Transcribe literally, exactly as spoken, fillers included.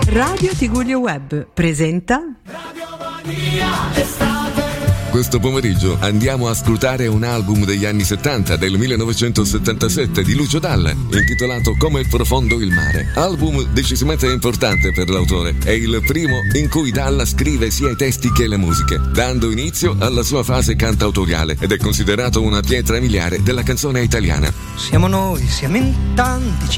Radio Tigullio Web presenta Radio Mania Estate. Questo pomeriggio andiamo a scrutare un album degli anni settanta, del millenovecentosettantasette, di Lucio Dalla, intitolato Come profondo il mare. Album decisamente importante per l'autore. È il primo in cui Dalla scrive sia i testi che le musiche, dando inizio alla sua fase cantautoriale, ed è considerato una pietra miliare della canzone italiana. Siamo noi, siamo in tanti, ci